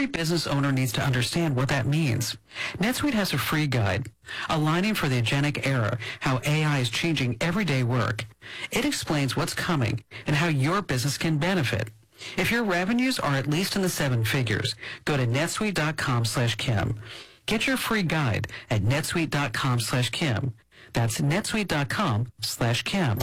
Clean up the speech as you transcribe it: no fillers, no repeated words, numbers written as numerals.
Every business owner needs to understand what that means. NetSuite has a free guide, Aligning for the Agentic Era, How AI is Changing Everyday Work. It explains what's coming and how your business can benefit. If your revenues are at least in the 7 figures, go to netsuite.com/Kim. Get your free guide at netsuite.com/Kim. That's netsuite.com/Kim.